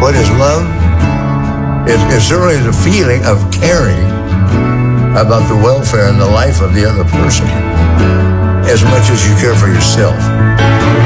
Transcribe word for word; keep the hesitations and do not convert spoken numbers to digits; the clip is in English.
what is love? It, it certainly is a feeling of caring about the welfare and the life of the other person as much as you care for yourself.